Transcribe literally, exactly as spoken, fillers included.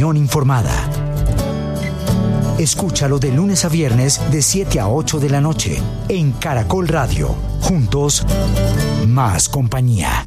opinión informada. Escúchalo de lunes a viernes de siete a ocho de la noche en Caracol Radio. Juntos, más compañía.